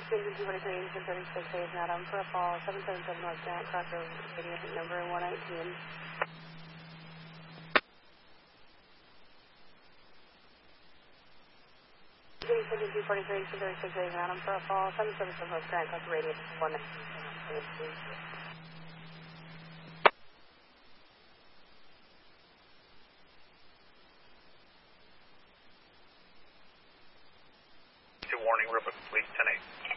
Engine 243, engine 36, Dave Madam, for a fall, 777 North Grant, Crossroad, radio number 119. Engine 243, engine 36, Dave Madam, for a fall, 777 North Grant, Crossroad, radio 119. Warning, Ripple, please, 10-8.